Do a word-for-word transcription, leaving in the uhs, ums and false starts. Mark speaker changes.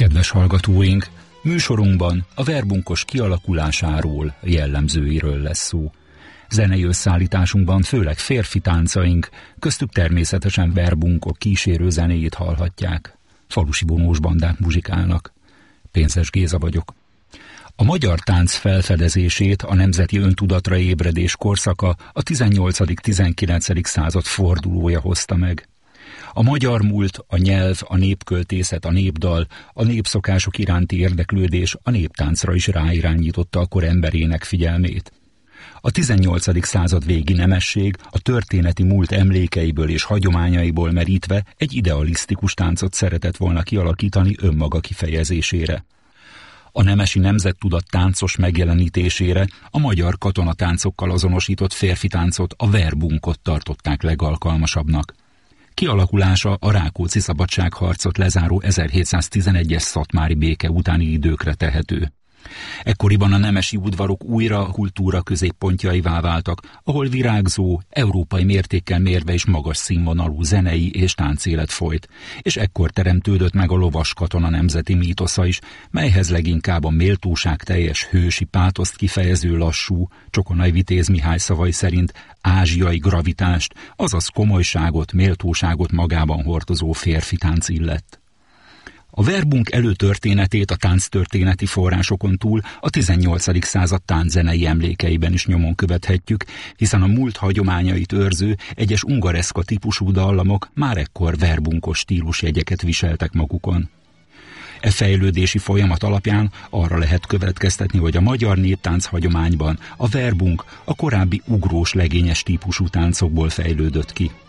Speaker 1: Kedves hallgatóink, műsorunkban a verbunkos kialakulásáról, jellemzőiről lesz szó. Zenei összeállításunkban főleg férfi táncaink, köztük természetesen verbunkok kísérő zenéjét hallhatják. Falusi vonós bandák muzsikálnak. Pénzes Géza vagyok. A magyar tánc felfedezését, a nemzeti öntudatra ébredés korszaka a tizennyolcadik-tizenkilencedik század fordulója hozta meg. A magyar múlt, a nyelv, a népköltészet, a népdal, a népszokások iránti érdeklődés a néptáncra is ráirányította a kor emberének figyelmét. A tizennyolcadik század végi nemesség a történeti múlt emlékeiből és hagyományaiból merítve egy idealisztikus táncot szeretett volna kialakítani önmaga kifejezésére. A nemesi nemzettudat táncos megjelenítésére a magyar katonatáncokkal azonosított férfi táncot, a verbunkot tartották legalkalmasabbnak. Kialakulása a Rákóczi szabadságharcot lezáró ezerhétszáztizenegyes szatmári béke utáni időkre tehető. Ekkoriban a nemesi udvarok újra a kultúra középpontjaivá váltak, ahol virágzó, európai mértékkel mérve is magas színvonalú zenei és táncélet folyt, és ekkor teremtődött meg a lovas katona nemzeti mítosza is, melyhez leginkább a méltóság teljes hősi pátoszt kifejező lassú, Csokonai Vitéz Mihály szavai szerint ázsiai gravitást, azaz komolyságot, méltóságot magában hordozó férfi tánc illett. A verbunk előtörténetét a tánctörténeti forrásokon túl a tizennyolcadik század tánczenei emlékeiben is nyomon követhetjük, hiszen a múlt hagyományait őrző egyes ungareszka típusú dallamok már ekkor verbunkos stílusjegyeket viseltek magukon. E fejlődési folyamat alapján arra lehet következtetni, hogy a magyar néptánc hagyományban a verbunk a korábbi ugrós legényes típusú táncokból fejlődött ki.